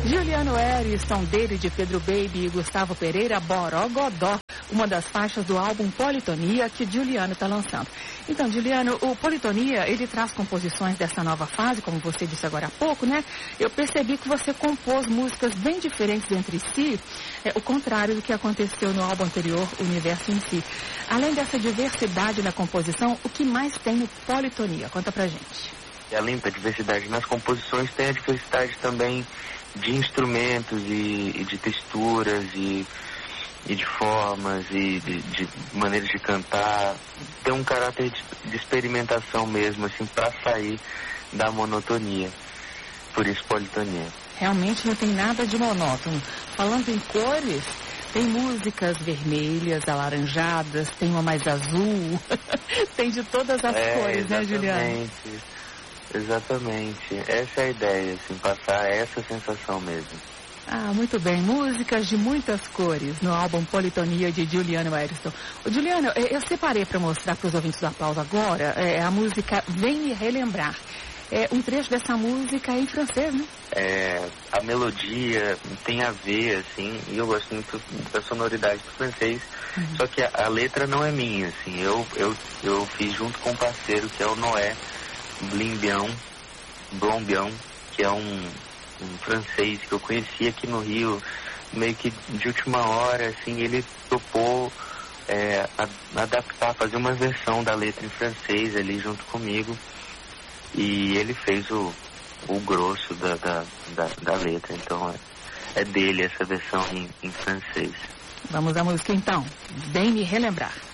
Juliano Eriston, dele de Pedro Baby e Gustavo Pereira, Borogodó, uma das faixas do álbum Politonia que Juliano está lançando. Então, Juliano, o Politonia, ele traz composições dessa nova fase, como você disse agora há pouco, né? Eu percebi que você compôs músicas bem diferentes entre si, o contrário do que aconteceu no álbum anterior, Universo em Si. Além dessa diversidade na composição, o que mais tem no Politonia? Conta pra gente. E além da diversidade nas composições, tem a diversidade também de instrumentos e de texturas e de formas e de maneiras de cantar. Tem um caráter de experimentação mesmo, assim, para sair da monotonia. Por isso, Politonia. Realmente não tem nada de monótono. Falando em cores, tem músicas vermelhas, alaranjadas, tem uma mais azul, tem de todas as cores, né, Juliano? Exatamente. Essa é a ideia, assim, passar essa sensação mesmo. Ah, muito bem. Músicas de muitas cores no álbum Politonia de Juliano Eriston. Juliano, eu separei para mostrar para os ouvintes do Aplauso agora a música Vem Me Relembrar. Um trecho dessa música é em francês, né? A melodia tem a ver, assim, e eu gosto muito da sonoridade do francês, só que a letra não é minha, assim, eu fiz junto com um parceiro que é o Noé Blombion, que é um francês que eu conheci aqui no Rio, meio que de última hora, assim, ele topou adaptar, fazer uma versão da letra em francês ali junto comigo, e ele fez o grosso da letra, então é dele essa versão em francês. Vamos à música então, Vem Me Relembrar.